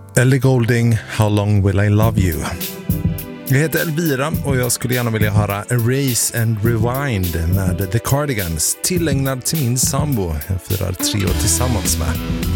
Ellie Goulding, How Long Will I Love You. Jag heter Elvira och jag skulle gärna vilja höra Erase and Rewind med The Cardigans, tillägnad till min sambo jag firar 3 år tillsammans med.